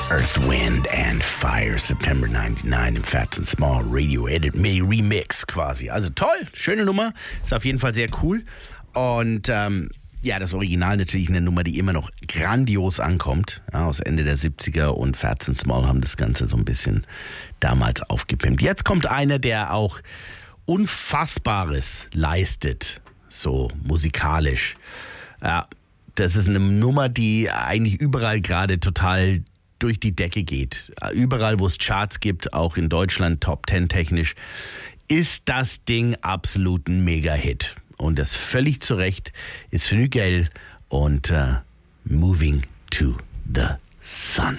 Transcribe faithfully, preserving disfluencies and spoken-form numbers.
Earth, Wind and Fire, September neunundneunzig im Fats and Small Radio Edit Me Remix quasi. Also toll, schöne Nummer, ist auf jeden Fall sehr cool. Und ähm, ja, das Original natürlich eine Nummer, die immer noch grandios ankommt, ja, aus Ende der siebziger, und Fats and Small haben das Ganze so ein bisschen damals aufgepimpt. Jetzt kommt einer, der auch Unfassbares leistet, so musikalisch. Ja, das ist eine Nummer, die eigentlich überall gerade total durch die Decke geht. Überall, wo es Charts gibt, auch in Deutschland Top Ten technisch, ist das Ding absolut ein Mega-Hit. Und das völlig zu Recht ist Fnügel und uh, Moving to the Sun.